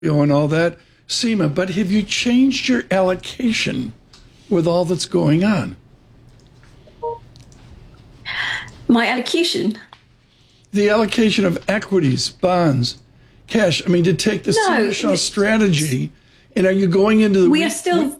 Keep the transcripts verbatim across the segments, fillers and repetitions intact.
and all that, Seema, but have you changed your allocation with all that's going on? My allocation? The allocation of equities, bonds, cash. I mean, to take the No, Seema strategy, and are you going into the... We are still...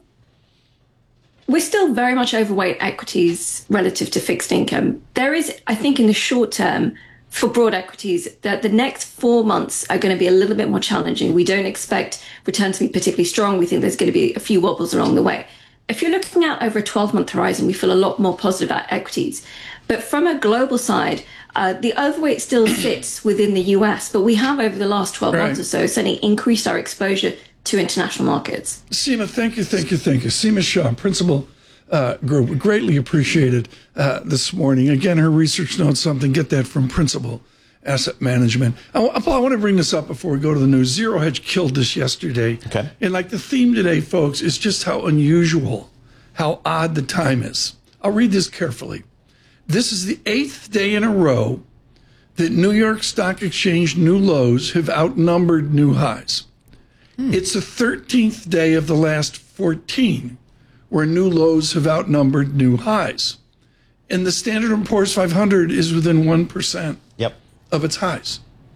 We're still very much overweight equities relative to fixed income. There is, I think, in the short term, for broad equities, that the next four months are going to be a little bit more challenging. We don't expect returns to be particularly strong. We think there's going to be a few wobbles along the way. If you're looking out over a twelve-month horizon, we feel a lot more positive about equities. But from a global side, uh, the overweight still sits within the U S, but we have, over the last twelve right. months or so, certainly increased our exposure to international markets. Seema, thank you, thank you, thank you. Seema Shah, Principal uh, Group, greatly appreciated uh, this morning. Again, her research notes something. Get that from Principal Asset Management. I, I want to bring this up before we go to the news. Zero Hedge killed this yesterday. Okay. And like the theme today, folks, is just how unusual, how odd the time is. I'll read this carefully. This is the eighth day in a row that New York Stock Exchange new lows have outnumbered new highs. Hmm. It's the thirteenth day of the last fourteen where new lows have outnumbered new highs. And the Standard and Poor's five hundred is within one percent yep. of its highs.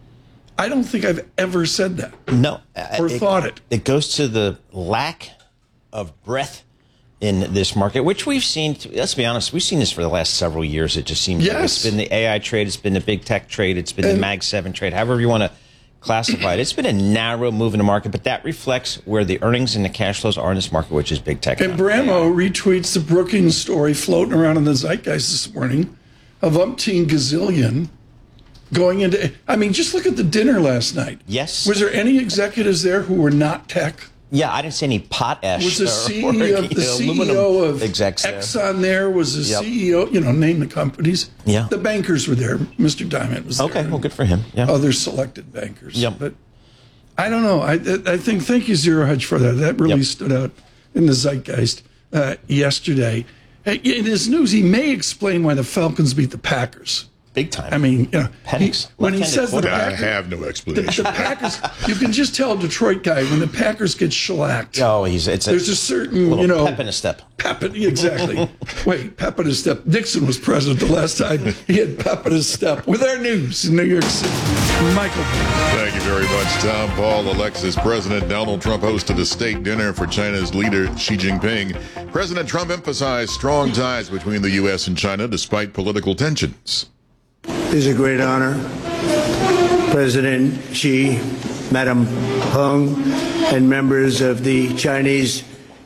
I don't think I've ever said that. No. Or it, thought it. It goes to the lack of breadth in this market, which we've seen, let's be honest, we've seen this for the last several years. It just seems yes. like it's been the A I trade, it's been the big tech trade, it's been and, the Mag seven trade, however you want to classify it. It's been a narrow move in the market, but that reflects where the earnings and the cash flows are in this market, which is big tech. And Bramo retweets the Brookings story floating around in the zeitgeist this morning of umpteen gazillion going into, I mean, just look at the dinner last night. Yes. Was there any executives there who were not tech? Yeah, I didn't see any potash. Was the C E O, of, the C E O of Exxon there? Was the yep. C E O, you know, name the companies. Yeah. The bankers were there. Mister Diamond was okay, there. Okay, well, good for him. Yeah. Other selected bankers. Yep. But I don't know. I I think, thank you, Zero Hedge, for that. That really yep. stood out in the zeitgeist uh, yesterday. In his news, he may explain why the Falcons beat the Packers. Big time. I mean, you know, he, when he says the Packers, I have no explanation. The, the Packers, you can just tell a Detroit guy when the Packers get shellacked. Oh, he's it's there's a, a certain you know pep in a step. Pep in, exactly. Wait, pep in a step. Nixon was president the last time he had pep in his step. With our news in New York City, Michael. Thank you very much, Tom. Paul, Alexis. President Donald Trump hosted a state dinner for China's leader Xi Jinping. President Trump emphasized strong ties between the U S and China despite political tensions. It is a great honor. President Xi, Madam Peng, and members of the Chinese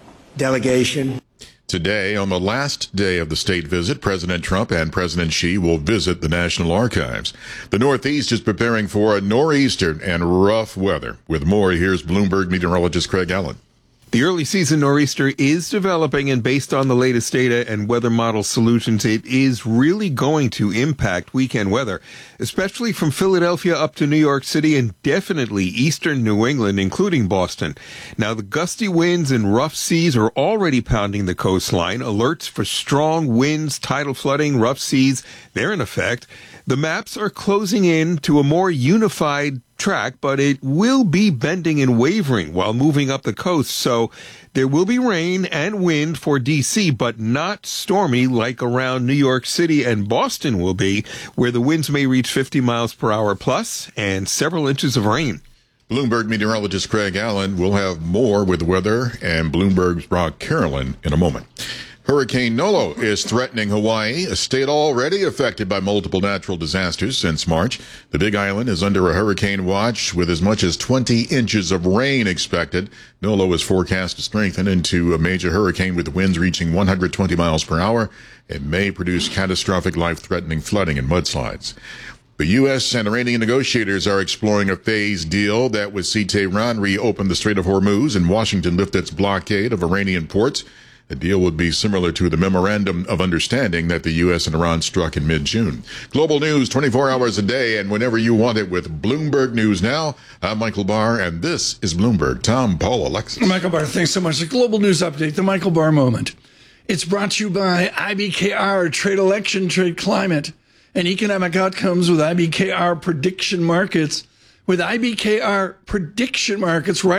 delegation. Today, on the last day of the state visit, President Trump and President Xi will visit the National Archives. The Northeast is preparing for a nor'easter and rough weather. With more, here's Bloomberg meteorologist Craig Allen. The early season nor'easter is developing, and based on the latest data and weather model solutions, it is really going to impact weekend weather, especially from Philadelphia up to New York City and definitely eastern New England, including Boston. Now, the gusty winds and rough seas are already pounding the coastline. Alerts for strong winds, tidal flooding, rough seas, they're in effect. The maps are closing in to a more unified track, but it will be bending and wavering while moving up the coast. So there will be rain and wind for D C, but not stormy like around New York City and Boston will be, where the winds may reach fifty miles per hour plus and several inches of rain. Bloomberg meteorologist Craig Allen will have more with the weather and Bloomberg's Rob Carolyn in a moment. Hurricane Nolo is threatening Hawaii, a state already affected by multiple natural disasters since March. The Big Island is under a hurricane watch with as much as twenty inches of rain expected. Nolo is forecast to strengthen into a major hurricane with winds reaching one hundred twenty miles per hour. It may produce catastrophic, life-threatening flooding and mudslides. The U S and Iranian negotiators are exploring a phased deal that would see Tehran reopen the Strait of Hormuz and Washington lift its blockade of Iranian ports. The deal would be similar to the memorandum of understanding that the U S and Iran struck in mid-June. Global news twenty-four hours a day and whenever you want it with Bloomberg News Now. I'm Michael Barr, and this is Bloomberg. Tom, Paul, Alexis. Michael Barr, thanks so much. The Global News Update, the Michael Barr Moment. It's brought to you by I B K R, Trade Election, Trade Climate, and Economic Outcomes with I B K R Prediction Markets. with I B K R prediction markets right